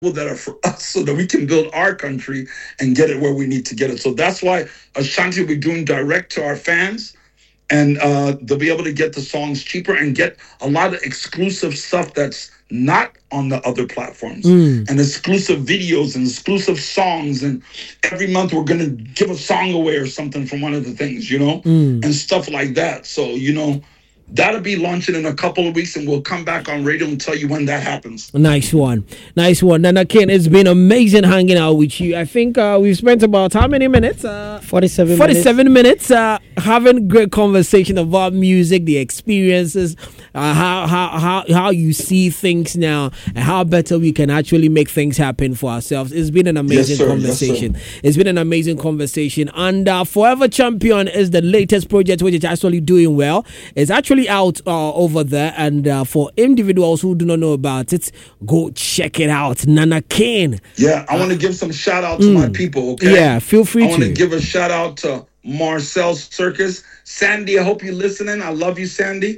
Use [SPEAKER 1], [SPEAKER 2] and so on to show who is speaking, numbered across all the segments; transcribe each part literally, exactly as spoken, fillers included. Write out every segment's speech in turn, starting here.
[SPEAKER 1] that are for us so that we can build our country and get it where we need to get it. So that's why Ashanti will be doing direct to our fans, and uh, they'll be able to get the songs cheaper and get a lot of exclusive stuff that's not on the other platforms, mm. and exclusive videos and exclusive songs. And every month we're going to give a song away or something from one of the things, you know, mm. and stuff like that. So, you know, that'll be launching in a couple of weeks, and we'll come back on radio and tell you when that happens.
[SPEAKER 2] Nice one. Nice one. Nana King, it's been amazing hanging out with you. I think uh, we've spent about how many minutes? Uh,
[SPEAKER 3] forty-seven,
[SPEAKER 2] forty-seven minutes, minutes uh, having great conversation about music, the experiences, uh, how, how, how, how you see things now, and how better we can actually make things happen for ourselves. It's been an amazing yes, conversation. Yes, it's been an amazing conversation. And uh, Forever Champion is the latest project which is actually doing well. It's actually out uh, over there, and uh, for individuals who do not know about it, go check it out. Nana King.
[SPEAKER 1] Yeah, I want to give some shout out to mm, my people. Okay.
[SPEAKER 2] Yeah, feel free
[SPEAKER 1] I
[SPEAKER 2] to.
[SPEAKER 1] I want to give a shout out to Marcel Circus, Sandy. I hope you're listening. I love you, Sandy.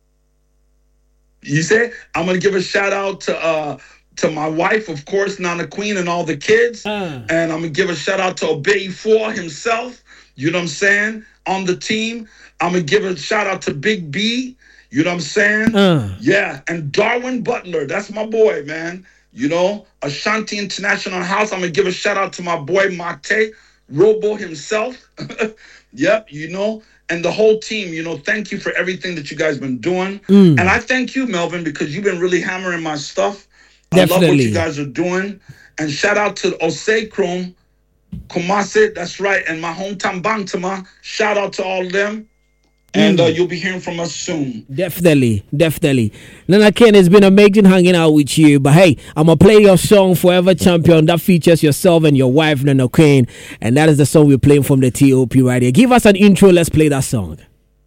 [SPEAKER 1] You say I'm going to give a shout out to uh, to my wife, of course, Nana Queen, and all the kids, uh. and I'm gonna give a shout out to Obey Four himself. You know what I'm saying? On the team. I'm going to give a shout out to Big B. You know what I'm saying? Uh. Yeah. And Darwin Butler. That's my boy, man. You know, Ashanti International House. I'm going to give a shout out to my boy, Mate Robo himself. Yep. You know, and the whole team, you know, thank you for everything that you guys been doing. Mm. And I thank you, Melvin, because you've been really hammering my stuff.
[SPEAKER 2] Definitely.
[SPEAKER 1] I love what you guys are doing. And shout out to Osei Chrome, Kumasi. That's right. And my hometown Bantama. Shout out to all of them. And uh, you'll be hearing from us soon.
[SPEAKER 2] Definitely, definitely. Nana King, it's been amazing hanging out with you. But hey, I'm going to play your song, Forever Champion, that features yourself and your wife, Nana King. And that is the song we're playing from the T O P right here. Give us an intro. Let's play that song.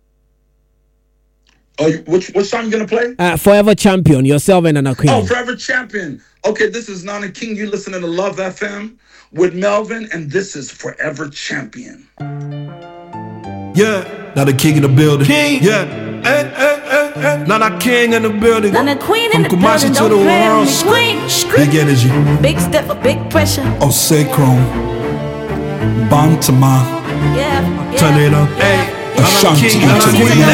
[SPEAKER 1] Oh, which, which song you going to play?
[SPEAKER 2] Uh, Forever Champion, yourself and Nana King.
[SPEAKER 1] Oh, Forever Champion. Okay, this is Nana King. You listening to Love F M with Melvin, and this is Forever Champion.
[SPEAKER 4] Yeah. Now the king in the building. King. Yeah. Hey, hey, hey, hey. Now the king in the building.
[SPEAKER 5] Now the queen in
[SPEAKER 4] From
[SPEAKER 5] the
[SPEAKER 4] Kumasi
[SPEAKER 5] building.
[SPEAKER 4] to the world.
[SPEAKER 5] Scream.
[SPEAKER 4] Big energy.
[SPEAKER 5] Big step for big pressure.
[SPEAKER 4] Osei Chrome. Bantama.
[SPEAKER 5] Yeah. yeah.
[SPEAKER 4] Turn it up.
[SPEAKER 5] Yeah.
[SPEAKER 4] Hey. Ashanti International.